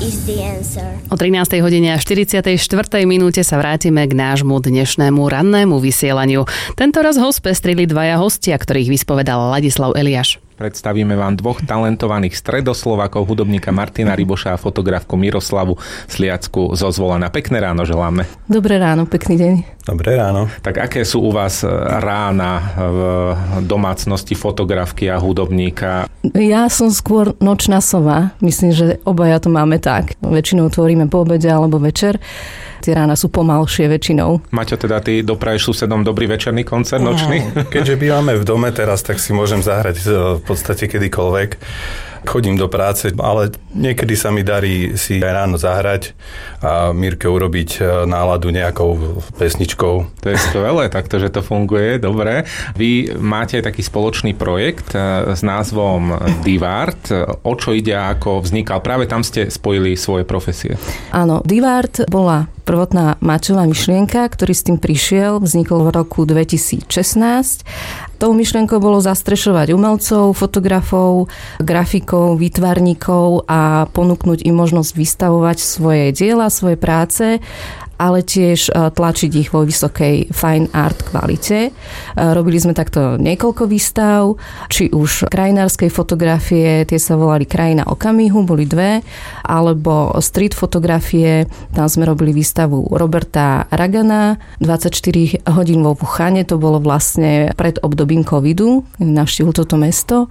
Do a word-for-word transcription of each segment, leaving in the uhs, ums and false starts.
is the answer. O trinástej hodine a štyridsiatej štvrtej minúte sa vrátime k nášmu dnešnému rannému vysielaniu. Tento raz ho spestrili dvaja hostia, ktorých vyspovedal Ladislav Eliáš. Predstavíme vám dvoch talentovaných stredoslovákov, hudobníka Martina Ryboša a fotografku Miroslavu Sliacku zo Zvolena. Pekné ráno želáme. Dobré ráno, pekný deň. Dobré ráno. Tak aké sú u vás rána v domácnosti fotografky a hudobníka? Ja som skôr nočná sova. Myslím, že obaja to máme tak. Väčšinou tvoríme po obede alebo večer. Tie rána sú pomalšie väčšinou. Maťo, teda ty dopraješ susedom dobrý večerný koncert nočný? Keďže bývame v dome teraz, tak si môžem zahrať v podstate kedykoľvek. Chodím do práce, ale niekedy sa mi darí si aj ráno zahrať a Mirke urobiť náladu nejakou pesničkou. To je skvelé, takto, že to funguje, dobre. Vy máte aj taký spoločný projekt s názvom Divart. O čo ide a ako vznikal? Práve tam ste spojili svoje profesie. Áno, Divart bola prvotná Maťová myšlienka, ktorý s tým prišiel, vznikol v roku dvetisícšestnásť. Tou myšlienkou bolo zastrešovať umelcov, fotografov, grafikov, výtvarníkov a ponúknuť im možnosť vystavovať svoje diela, svoje práce, ale tiež tlačiť ich vo vysokej fine art kvalite. Robili sme takto niekoľko výstav, či už krajinárskej fotografie, tie sa volali Krajina okamihu, boli dve, alebo street fotografie, tam sme robili výstavu Roberta Ragana, dvadsaťštyri hodín vo Wuhane, to bolo vlastne pred obdobím covidu, navštívil toto mesto,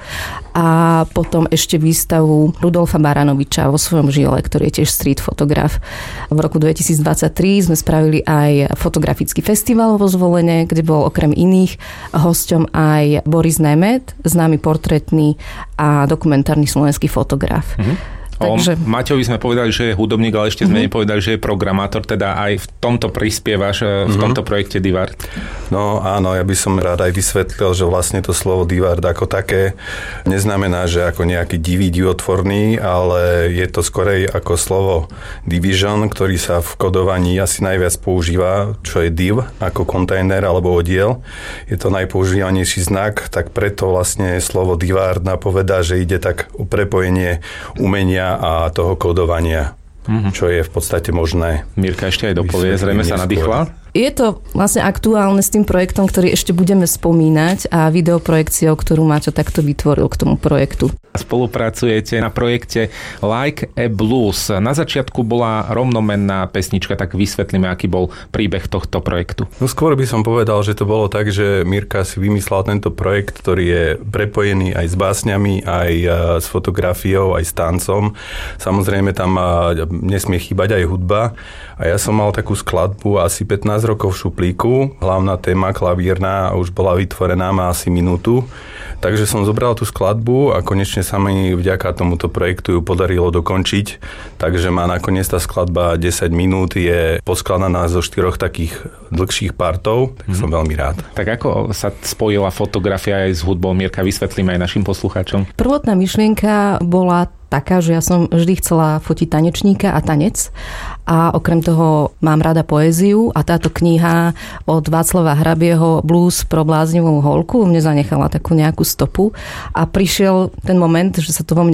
a potom ešte výstavu Rudolfa Baranoviča vo svojom žile, ktorý je tiež street fotograf. V roku dvetisícdvadsaťtri sme spravili aj fotografický festival vo Zvolene, kde bol okrem iných hosťom aj Boris Nemet, známy portrétny a dokumentárny slovenský fotograf. Mm-hmm. Takže... O Maťovi sme povedali, že je hudobník, ale ešte sme mm-hmm. nepovedali, že je programátor, teda aj v tomto prispievaš, v mm-hmm. tomto projekte Divart. No áno, ja by som rád aj vysvetlil, že vlastne to slovo Divart ako také neznamená, že ako nejaký divý, divotvorný, ale je to skorej ako slovo division, ktorý sa v kodovaní asi najviac používa, čo je div, ako kontajner alebo oddiel. Je to najpoužívanejší znak, tak preto vlastne slovo Divart napovedá, že ide tak o prepojenie umenia a toho kódovania, mm-hmm. čo je v podstate možné. Mirka ešte aj dopovie, zrejme sa nadýchla. Je to vlastne aktuálne s tým projektom, ktorý ešte budeme spomínať, a videoprojekciou, ktorú Maťo takto vytvoril k tomu projektu. Spolupracujete na projekte Like a Blues. Na začiatku bola rovnomenná pesnička, tak vysvetlíme, aký bol príbeh tohto projektu. No skôr by som povedal, že to bolo tak, že Mirka si vymyslela tento projekt, ktorý je prepojený aj s básňami, aj s fotografiou, aj s tancom. Samozrejme tam nesmie chýbať aj hudba. A ja som mal takú skladbu asi pätnásť rokov v šuplíku. Hlavná téma klavírna už bola vytvorená, má asi minútu. Takže som zobral tú skladbu a konečne sa mi vďaka tomuto projektu ju podarilo dokončiť. Takže má nakoniec tá skladba desať minút, je poskladaná zo štyroch takých dlhších partov, tak mm. som veľmi rád. Tak ako sa spojila fotografia aj s hudbou, Mirka, vysvetlíme aj našim poslucháčom. Prvotná myšlienka bola taká, že ja som vždy chcela fotiť tanečníka a tanec, a okrem toho mám rada poéziu, a táto kniha od Václava Hrabieho Blues pro bláznivú holku mne zanechala takú nejakú stopu, a prišiel ten moment, že sa to vo mne